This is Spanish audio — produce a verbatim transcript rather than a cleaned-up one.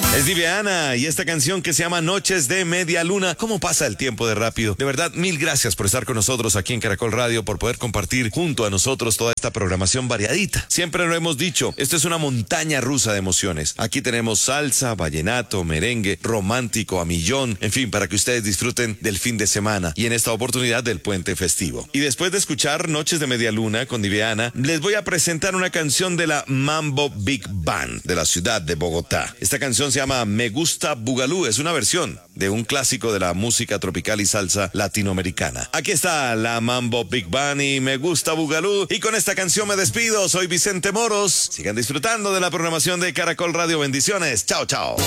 Es Diviana y esta canción que se llama Noches de Media Luna. ¿Cómo pasa el tiempo de rápido? De verdad, mil gracias por estar con nosotros aquí en Caracol Radio, por poder compartir junto a nosotros toda esta programación variadita. Siempre lo hemos dicho, esto es una montaña rusa de emociones. Aquí tenemos salsa, vallenato, merengue, romántico a millón, en fin, para que ustedes disfruten del fin de semana y en esta oportunidad del puente festivo. Y después de escuchar Noches de Media Luna con Diviana, les voy a presentar una canción de la Mambo Big Band de la ciudad de Bogotá. Esta canción se llama Me Gusta Bugalú, es una versión de un clásico de la música tropical y salsa latinoamericana. Aquí está la Mambo Big Band y Me Gusta Bugalú, y con esta canción me despido. Soy Vicente Moros. Sigan disfrutando de la programación de Caracol Radio. Bendiciones. Chao, chao.